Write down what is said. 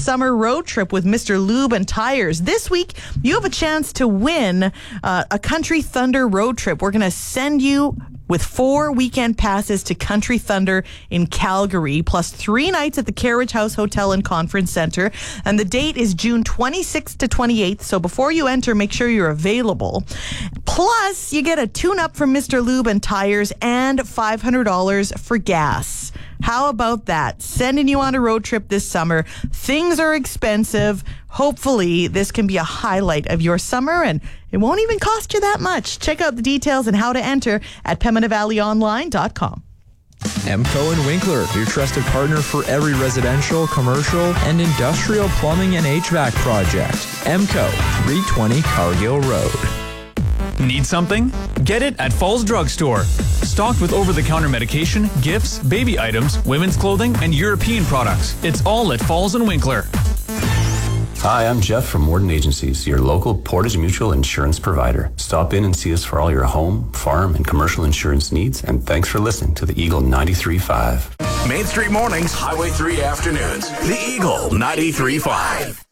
summer road trip with Mr. Lube and Tires. This week, you have a chance to win a Country Thunder road trip. We're going to send you with 4 weekend passes to Country Thunder in Calgary, plus 3 nights at the Carriage House Hotel and Conference Center. And the date is June 26th to 28th. So before you enter, make sure you're available. Plus, you get a tune-up from Mr. Lube and Tires and $500 for gas. How about that? Sending you on a road trip this summer. Things are expensive. Hopefully, this can be a highlight of your summer, and it won't even cost you that much. Check out the details and how to enter at PembinaValleyOnline.com. Emco and Winkler, your trusted partner for every residential, commercial, and industrial plumbing and HVAC project. Emco, 320 Cargill Road. Need something? Get it at Falls Drugstore. Stocked with over-the-counter medication, gifts, baby items, women's clothing, and European products. It's all at Falls and Winkler. Hi, I'm Jeff from Morden Agencies, your local Portage Mutual insurance provider. Stop in and see us for all your home, farm, and commercial insurance needs, and thanks for listening to the Eagle 93.5. Main Street Mornings, Highway 3 Afternoons. The Eagle 93.5.